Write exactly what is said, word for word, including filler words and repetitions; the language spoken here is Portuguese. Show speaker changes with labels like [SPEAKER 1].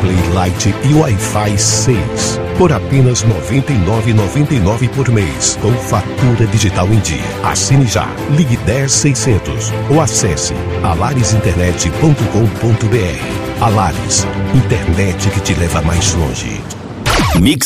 [SPEAKER 1] Play Lite e Wi-Fi seis. Por apenas noventa e nove reais e noventa e nove centavos por mês, com fatura digital em dia. Assine já, ligue dez seiscentos ou acesse alares internet ponto com ponto br. Alares, internet que te leva mais longe. Mix